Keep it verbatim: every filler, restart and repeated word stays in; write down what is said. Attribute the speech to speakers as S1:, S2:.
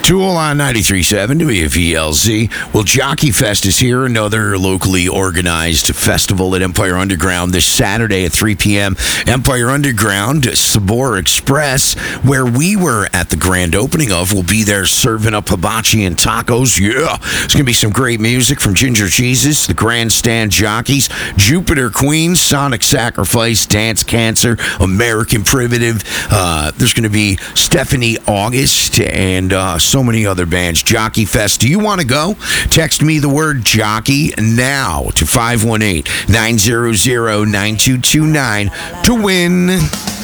S1: Tool on ninety-three point seven W F L Z. Well, Jockey Fest is here, another locally organized festival at Empire Underground this Saturday at three p.m. Empire Underground, Sabor Express, where we were at the grand opening of, will be there serving up hibachi and tacos. Yeah, it's going to be some great music from Ginger Jesus, the Grandstand Jockeys, Jupiter Queens, Sonic Sacrifice, Dance Cancer, American Primitive. Uh, there's going to be Stephanie August and uh, so many other bands. Jockey Fest. Do you want to go? Text me the word jockey now to five one eight, nine zero zero, nine two two nine to win.